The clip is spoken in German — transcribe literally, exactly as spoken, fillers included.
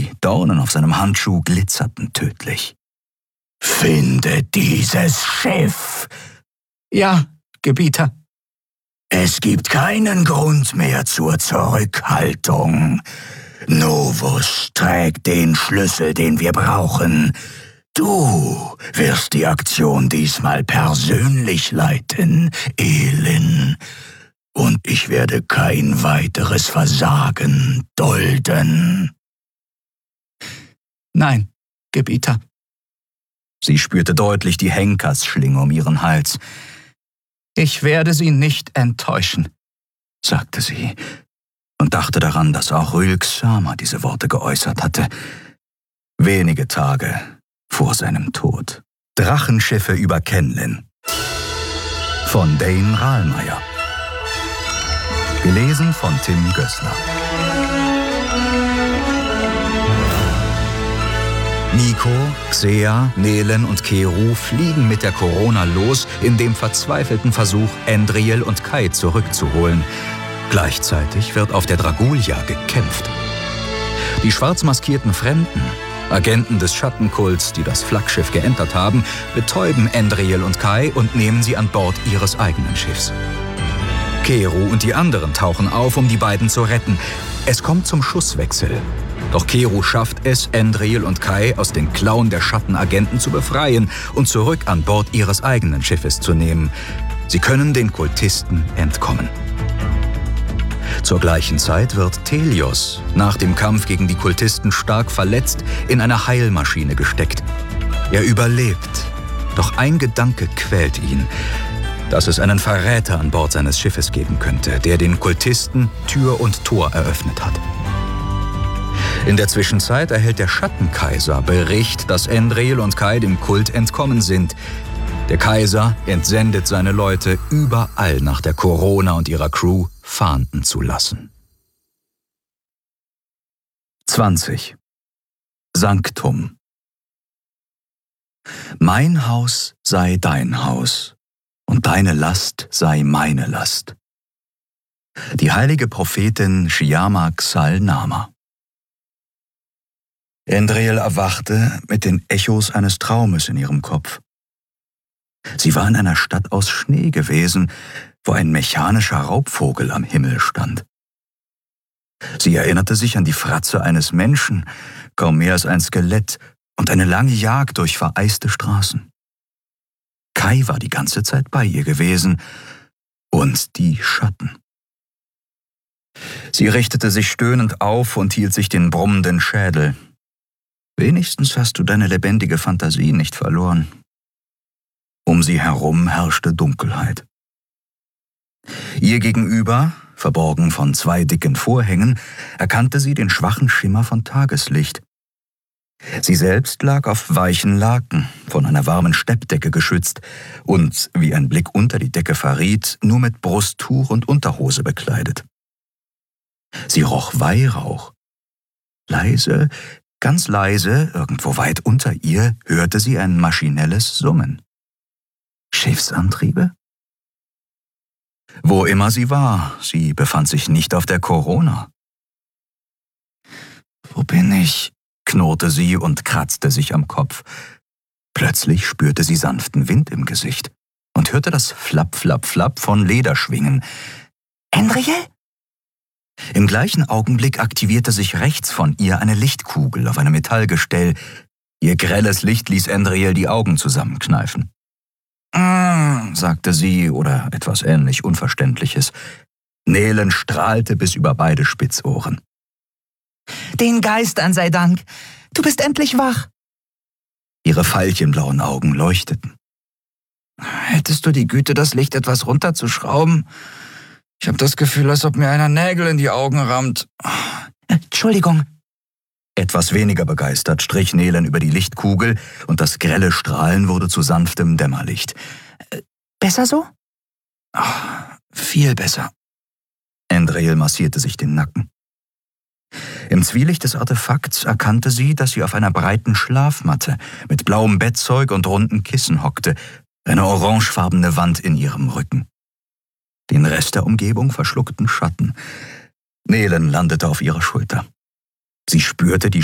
Die Dornen auf seinem Handschuh glitzerten tödlich. »Finde dieses Schiff!« »Ja, Gebieter.« »Es gibt keinen Grund mehr zur Zurückhaltung. Novus trägt den Schlüssel, den wir brauchen. Du wirst die Aktion diesmal persönlich leiten, Elin. Und ich werde kein weiteres Versagen dulden.« »Nein, Gebieter.« Sie spürte deutlich die Henkersschlinge um ihren Hals. »Ich werde Sie nicht enttäuschen«, sagte sie und dachte daran, dass auch Rülksama diese Worte geäußert hatte. Wenige Tage vor seinem Tod. Drachenschiffe über Kenlin. Von Dane Rahlmeier. Gelesen von Tim Gößler. Nico, Xea, Nelen und Keru fliegen mit der Corona los in dem verzweifelten Versuch, Endriel und Kai zurückzuholen. Gleichzeitig wird auf der Dragulia gekämpft. Die schwarzmaskierten Fremden, Agenten des Schattenkults, die das Flaggschiff geentert haben, betäuben Endriel und Kai und nehmen sie an Bord ihres eigenen Schiffs. Keru und die anderen tauchen auf, um die beiden zu retten. Es kommt zum Schusswechsel. Doch Keru schafft es, Endriel und Kai aus den Klauen der Schattenagenten zu befreien und zurück an Bord ihres eigenen Schiffes zu nehmen. Sie können den Kultisten entkommen. Zur gleichen Zeit wird Telios nach dem Kampf gegen die Kultisten stark verletzt in eine Heilmaschine gesteckt. Er überlebt, doch ein Gedanke quält ihn, dass es einen Verräter an Bord seines Schiffes geben könnte, der den Kultisten Tür und Tor eröffnet hat. In der Zwischenzeit erhält der Schattenkaiser Bericht, dass Endriel und Kai dem Kult entkommen sind. Der Kaiser entsendet seine Leute, überall nach der Corona und ihrer Crew fahnden zu lassen. zwanzig. Sanctum. Mein Haus sei dein Haus, und deine Last sei meine Last. Die heilige Prophetin Shyama Xal Nama. Endriel erwachte mit den Echos eines Traumes in ihrem Kopf. Sie war in einer Stadt aus Schnee gewesen, wo ein mechanischer Raubvogel am Himmel stand. Sie erinnerte sich an die Fratze eines Menschen, kaum mehr als ein Skelett, und eine lange Jagd durch vereiste Straßen. Kai war die ganze Zeit bei ihr gewesen, und die Schatten. Sie richtete sich stöhnend auf und hielt sich den brummenden Schädel. Wenigstens hast du deine lebendige Fantasie nicht verloren. Um sie herum herrschte Dunkelheit. Ihr gegenüber, verborgen von zwei dicken Vorhängen, erkannte sie den schwachen Schimmer von Tageslicht. Sie selbst lag auf weichen Laken, von einer warmen Steppdecke geschützt und, wie ein Blick unter die Decke verriet, nur mit Brusttuch und Unterhose bekleidet. Sie roch Weihrauch. Leise, ganz leise, irgendwo weit unter ihr, hörte sie ein maschinelles Summen. Schiffsantriebe? Wo immer sie war, sie befand sich nicht auf der Corona. »Wo bin ich?« knurrte sie und kratzte sich am Kopf. Plötzlich spürte sie sanften Wind im Gesicht und hörte das Flapp, Flapp, Flapp von Lederschwingen. »Endriel?« Im gleichen Augenblick aktivierte sich rechts von ihr eine Lichtkugel auf einem Metallgestell. Ihr grelles Licht ließ Endriel die Augen zusammenkneifen. »Mm«, sagte sie, oder etwas ähnlich Unverständliches. Nelen strahlte bis über beide Spitzohren. »Den Geistern sei Dank! Du bist endlich wach!« Ihre veilchenblauen Augen leuchteten. »Hättest du die Güte, das Licht etwas runterzuschrauben? Ich habe das Gefühl, als ob mir einer Nägel in die Augen rammt.« »Entschuldigung.« Etwas weniger begeistert strich Nelen über die Lichtkugel und das grelle Strahlen wurde zu sanftem Dämmerlicht. »Besser so?« Ach, »viel besser.« Endriel massierte sich den Nacken. Im Zwielicht des Artefakts erkannte sie, dass sie auf einer breiten Schlafmatte mit blauem Bettzeug und runden Kissen hockte, eine orangefarbene Wand in ihrem Rücken. Den Rest der Umgebung verschluckten Schatten. Nelen landete auf ihrer Schulter. Sie spürte die